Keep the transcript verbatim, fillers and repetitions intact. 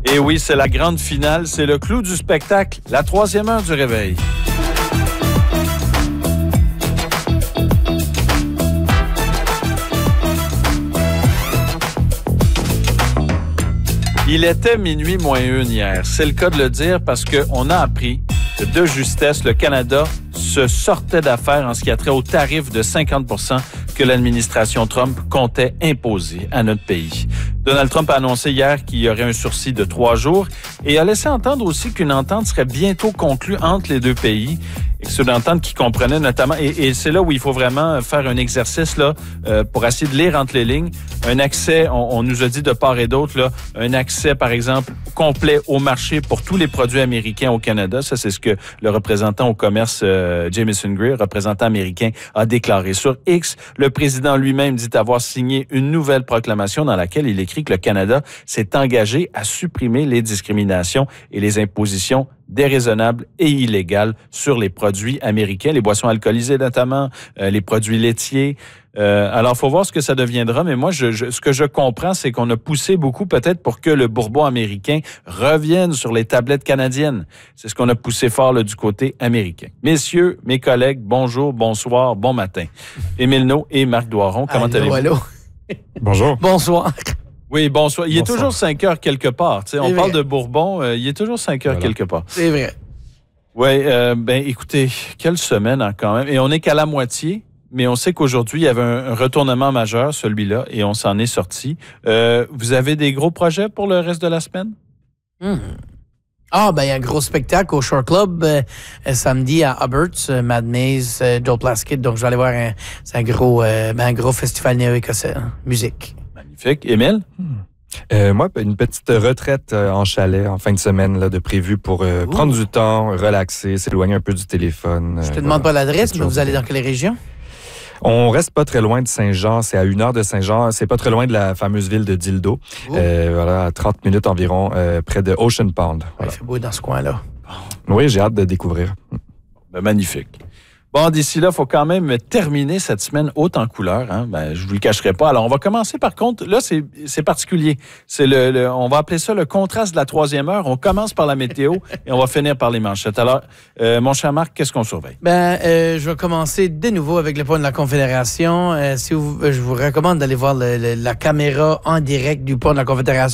Et oui, c'est la grande finale, c'est le clou du spectacle, la troisième heure du réveil. Il était minuit moins une hier. C'est le cas de le dire parce qu'on a appris que de justesse, le Canada se sortait d'affaires en ce qui a trait au tarif de cinquante pour cent que l'administration Trump comptait imposer à notre pays. Donald Trump a annoncé hier qu'il y aurait un sursis de trois jours et a laissé entendre aussi qu'une entente serait bientôt conclue entre les deux pays. Et que c'est une entente qui comprenait notamment, et, et c'est là où il faut vraiment faire un exercice là euh, pour essayer de lire entre les lignes, un accès, on, on nous a dit de part et d'autre, là, un accès par exemple complet au marché pour tous les produits américains au Canada. Ça, c'est ce que le représentant au commerce euh, Jamieson Greer, représentant américain, a déclaré. Sur X, le président lui-même dit avoir signé une nouvelle proclamation dans laquelle il écrit que le Canada s'est engagé à supprimer les discriminations et les impositions déraisonnables et illégales sur les produits américains, les boissons alcoolisées notamment, euh, les produits laitiers. Euh, alors, il faut voir ce que ça deviendra, mais moi, je, je, ce que je comprends, c'est qu'on a poussé beaucoup peut-être pour que le bourbon américain revienne sur les tablettes canadiennes. C'est ce qu'on a poussé fort là, du côté américain. Messieurs, mes collègues, bonjour, bonsoir, bon matin. Émile Naud et Marc Doiron, comment allô, allez-vous? Allô. Bonjour. Bonsoir. Oui, bonsoir. Il bonsoir. est toujours cinq heures quelque part. Tu sais, on C'est parle vrai. de Bourbon, euh, il est toujours cinq heures Voilà. quelque part. C'est vrai. Oui, euh, ben écoutez, quelle semaine hein, quand même. Et on n'est qu'à la moitié, mais on sait qu'aujourd'hui, il y avait un, un retournement majeur, celui-là, et on s'en est sorti. Euh, vous avez des gros projets pour le reste de la semaine? Hmm. Ah, ben, il y a un gros spectacle au Shore Club euh, samedi à Alberts, euh, Mad Maze, euh, Joe Plaskett. Donc, je vais aller voir un, c'est un gros, euh, ben, un gros festival néo-écossais, hein, musique. Magnifique. Émile? Euh, moi, une petite retraite euh, en chalet en fin de semaine là, de prévu pour euh, prendre du temps, relaxer, s'éloigner un peu du téléphone. Je te euh, demande pas voilà. l'adresse, Quelque mais chose vous allez de- dans quelle région? On reste pas très loin de Saint-Jean, c'est à une heure de Saint-Jean, c'est pas très loin de la fameuse ville de Dildo. Oh. Euh, voilà, à trente minutes environ, euh, près de Ocean Pond. Il Voilà. fait beau dans ce coin-là. Oui, j'ai hâte de découvrir. Ben, magnifique. Bon, d'ici là, il faut quand même terminer cette semaine haute en couleur. Hein? Ben, je vous le cacherai pas. Alors, on va commencer par contre. Là, c'est, c'est particulier. C'est le, le, on va appeler ça le contraste de la troisième heure. On commence par la météo et on va finir par les manchettes. Alors, euh, mon cher Marc, qu'est-ce qu'on surveille? Ben, euh, je vais commencer de nouveau avec le point de la Confédération. Euh, si vous, je vous recommande d'aller voir le, le, la caméra en direct du pont de la Confédération.